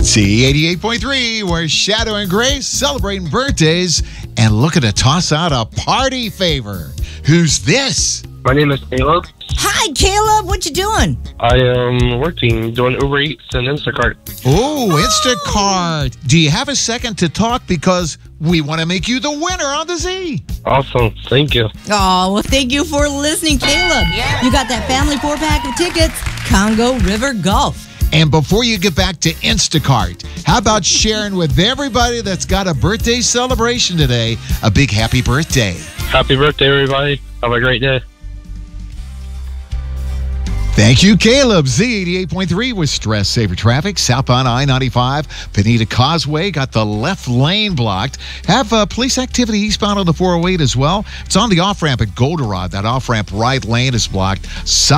C88.3, where Shadow and Grace celebrating birthdays and looking to toss out a party favor. Who's this? My name is Caleb. Hi, Caleb. What you doing? I am working, doing Uber Eats and Instacart. Oh, Instacart. Do you have a second to talk? Because we want to make you the winner on the Z. Awesome. Thank you. Oh, well, thank you for listening, Caleb. Yeah. You got that family 4-pack of tickets, Congo River Golf. And before you get back to Instacart, how about sharing with everybody that's got a birthday celebration today a big happy birthday? Happy birthday, everybody. Have a great day. Thank you, Caleb. Z88.3 with Stress Saver Traffic. Southbound I-95, Bonita Causeway, got the left lane blocked. Have police activity eastbound on the 408 as well. It's on the off-ramp at Goldenrod. That off-ramp right lane is blocked.